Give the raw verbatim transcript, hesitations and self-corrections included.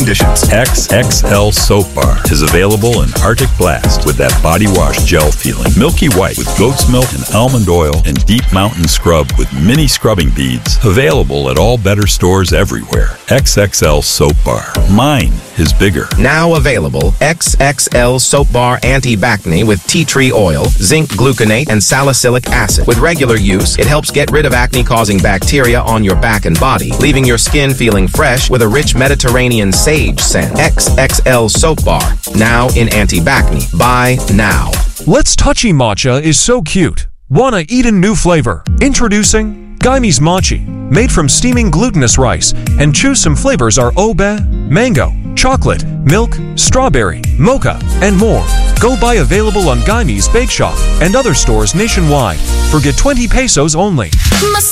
conditions. X X L Soap Bar is available in Arctic Blast with that body wash gel feeling. Milky white with goat's milk and almond oil, and Deep Mountain Scrub with mini scrubbing beads. Available at all better stores everywhere. X X L Soap Bar. Mine is bigger. Now available, X X L Soap Bar Anti-Bacne with tea tree oil, zinc gluconate, and salicylic acid. With regular use, it helps get rid of acne-causing bacteria on your back and body, leaving your skin feeling fresh with a rich Mediterranean sage scent. X X L Soap Bar, now in Anti-Bacne. Buy now. Let's Touchy Matcha is so cute. Wanna eat a new flavor? Introducing Guyme's Mochi, made from steaming glutinous rice, and choose some flavors are obe, mango, chocolate, milk, strawberry, mocha, and more. Go buy available on Guyme's Bake Shop and other stores nationwide for get twenty pesos only.